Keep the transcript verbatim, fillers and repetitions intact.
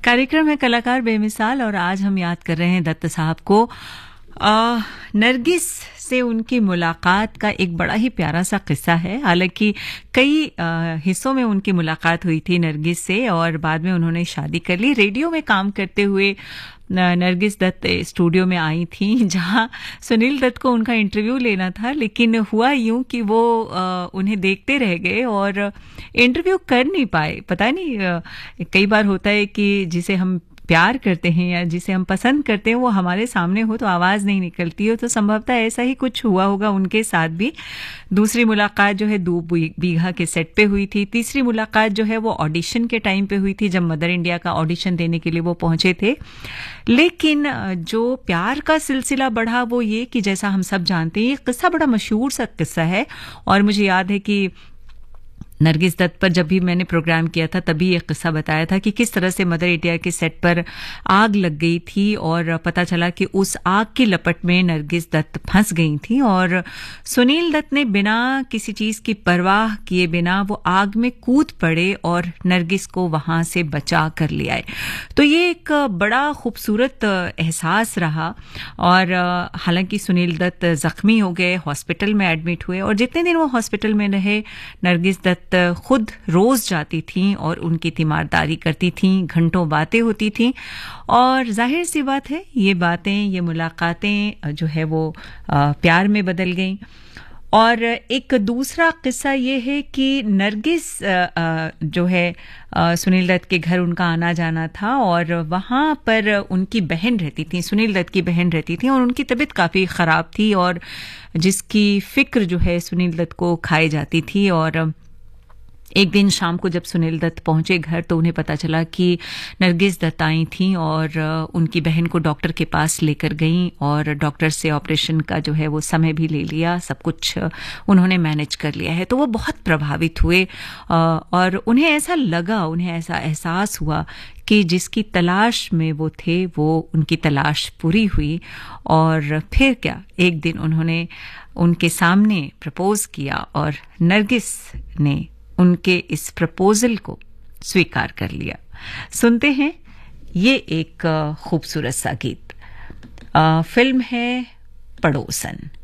कार्यक्रम है कलाकार बेमिसाल और आज हम याद कर रहे हैं दत्त साहब को। आ, नरगिस से उनकी मुलाकात का एक बड़ा ही प्यारा सा किस्सा है। हालांकि कई आ, हिस्सों में उनकी मुलाकात हुई थी नरगिस से और बाद में उन्होंने शादी कर ली। रेडियो में काम करते हुए नरगिस दत्त स्टूडियो में आई थी जहां सुनील दत्त को उनका इंटरव्यू लेना था, लेकिन हुआ यूं कि वो आ, उन्हें देखते रह गए और इंटरव्यू कर नहीं पाए। पता नहीं, आ, कई बार होता है कि जिसे हम प्यार करते हैं या जिसे हम पसंद करते हैं वो हमारे सामने हो तो आवाज़ नहीं निकलती हो, तो संभवतः ऐसा ही कुछ हुआ होगा उनके साथ भी। दूसरी मुलाकात जो है दो बीघा के सेट पे हुई थी। तीसरी मुलाकात जो है वो ऑडिशन के टाइम पे हुई थी, जब मदर इंडिया का ऑडिशन देने के लिए वो पहुंचे थे। लेकिन जो प्यार का सिलसिला बढ़ा वो ये कि जैसा हम सब जानते हैं, ये किस्सा बड़ा मशहूर सा किस्सा है और मुझे याद है कि नरगिस दत्त पर जब भी मैंने प्रोग्राम किया था तभी ये किस्सा बताया था कि किस तरह से मदर इंडिया के सेट पर आग लग गई थी और पता चला कि उस आग की लपट में नरगिस दत्त फंस गई थी और सुनील दत्त ने बिना किसी चीज की परवाह किए बिना वो आग में कूद पड़े और नरगिस को वहां से बचा कर ले आए। तो ये एक बड़ा खूबसूरत एहसास रहा और हालांकि सुनील दत्त जख्मी हो गए, हॉस्पिटल में एडमिट हुए और जितने दिन वो हॉस्पिटल में रहे नरगिस दत्त खुद रोज जाती थीं और उनकी तीमारदारी करती थीं, घंटों बातें होती थीं और जाहिर सी बात है ये बातें, ये मुलाकातें जो है वो आ, प्यार में बदल गईं। और एक दूसरा किस्सा ये है कि नरगिस जो है सुनील दत्त के घर उनका आना जाना था और वहाँ पर उनकी बहन रहती थी, सुनील दत्त की बहन रहती थी और उनकी तबीयत काफ़ी ख़राब थी और जिसकी फिक्र जो है सुनील दत्त को खाई जाती थी। और एक दिन शाम को जब सुनील दत्त पहुंचे घर तो उन्हें पता चला कि नरगिस दत्त आई थीं और उनकी बहन को डॉक्टर के पास लेकर गईं और डॉक्टर से ऑपरेशन का जो है वो समय भी ले लिया, सब कुछ उन्होंने मैनेज कर लिया है। तो वो बहुत प्रभावित हुए और उन्हें ऐसा लगा, उन्हें ऐसा एहसास हुआ कि जिसकी तलाश में वो थे वो उनकी तलाश पूरी हुई। और फिर क्या, एक दिन उन्होंने उनके सामने प्रपोज किया और नरगिस ने उनके इस प्रपोजल को स्वीकार कर लिया। सुनते हैं ये एक खूबसूरत सा गीत। फिल्म है पड़ोसन।